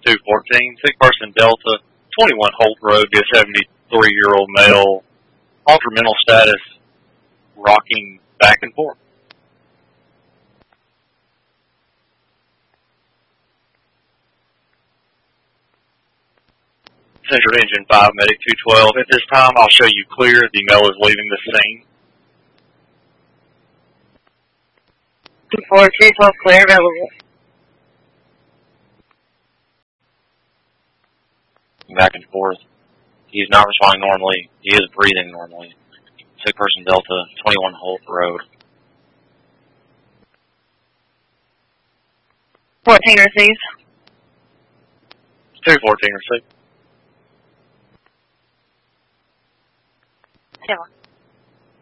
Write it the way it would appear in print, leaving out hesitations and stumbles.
214, sick person Delta, 21 Holt Road, be a 73-year-old male, altered mental status, rocking back and forth. Central Engine 5, Medic 212. At this time, I'll show you clear. The male is leaving the scene. 2-4-3-12, clear, available. Back and forth. He's not responding normally. He is breathing normally. Sick person Delta, 21 Holt Road. 14 receives. 214 received. 7.